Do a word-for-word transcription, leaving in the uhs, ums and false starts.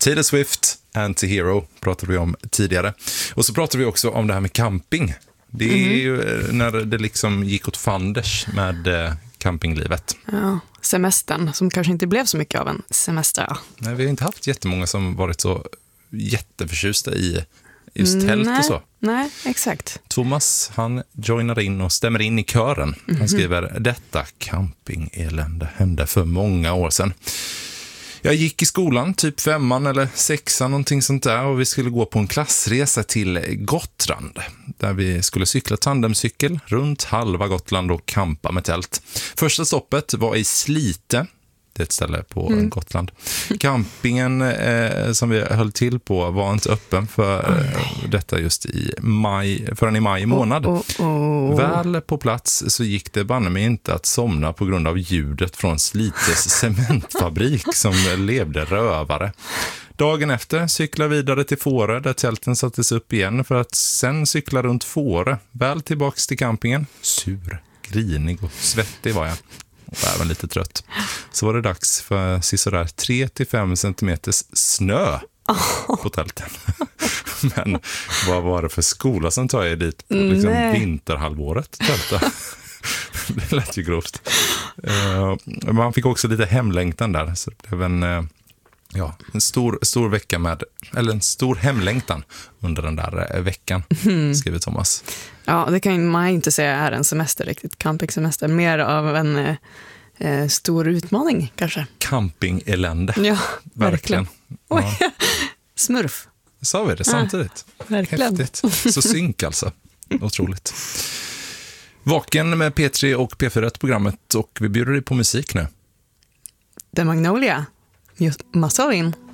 Taylor Swift, Anti-Hero pratade vi om tidigare. Och så pratade vi också om det här med camping. Det är mm. ju när det liksom gick åt fanders med eh, campinglivet. Ja, semestern som kanske inte blev så mycket av en semester. Nej, vi har inte haft jättemånga som varit så jätteförtjusta i just tält nej, och så. Nej, exakt. Thomas, han joinar in och stämmer in i kören. Mm-hmm. Han skriver, detta campingelände hände för många år sedan. Jag gick i skolan, typ femman eller sexan, någonting sånt där. Och vi skulle gå på en klassresa till Gotland. Där vi skulle cykla tandemcykel runt halva Gotland och campa med tält. Första stoppet var i Slite. Det är ett ställe på mm. Gotland. Campingen eh, som vi höll till på var inte öppen för eh, detta just i maj, förrän i maj månad. Oh, oh, oh. Väl på plats så gick det banne mig inte att somna på grund av ljudet från Slites cementfabrik som levde rövare. Dagen efter cykla vidare till Fårö där tälten sattes upp igen för att sen cykla runt Fårö. Väl tillbaks till campingen. Sur, grinig och svettig var jag. Och även lite trött. Så var det dags för sådär tre till fem centimeters snö på tälten. Men vad var det för skola som tar jag dit på liksom vinterhalvåret? Tälta. Det lät ju grovt. Uh, man fick också lite hemlängtan där. Så det blev en, uh, ja, en stor, stor vecka med, eller en stor hemlängtan under den där uh, veckan, mm. skriver Thomas. Ja, det kan man inte säga är en semester riktigt. Campingsemester. Mer av en eh, stor utmaning kanske. Campingelände. Ja, verkligen. Ja. Smurf. Sa vi det samtidigt? Ja, verkligen. Häftigt. Så synk alltså. Otroligt. Vaken med P tre och P fyra-programmet och vi bjuder dig på musik nu. The Magnolia. Just Massoin.